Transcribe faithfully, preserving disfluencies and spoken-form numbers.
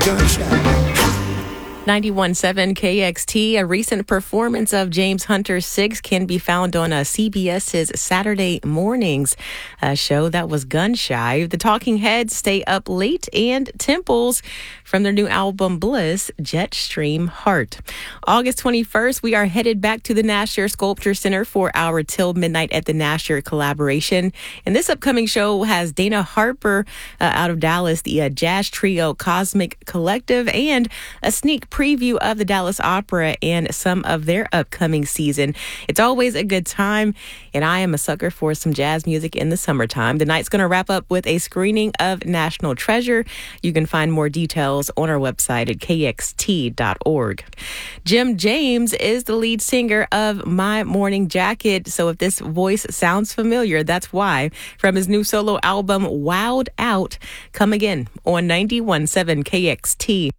ninety-one point seven K X T. A recent performance of James Hunter's Six can be found on uh, CBS's Saturday Mornings uh, show that was Gunshy. The Talking Heads stay up late, and Temples from their new album Bliss, Jetstream Heart. August twenty-first, we are headed back to the Nasher Sculpture Center for our Till Midnight at the Nasher collaboration. And this upcoming show has Dana Harper uh, out of Dallas, the uh, jazz trio Cosmic Collective, and a sneak preview of the Dallas Opera and some of their upcoming season. It's always a good time, and I am a sucker for some jazz music in the summertime. The night's going to wrap up with a screening of National Treasure. You can find more details on our website at K X T dot org. Jim James is the lead singer of My Morning Jacket, so if this voice sounds familiar, that's why. From his new solo album, Wowed Out, come again on ninety-one point seven K X T.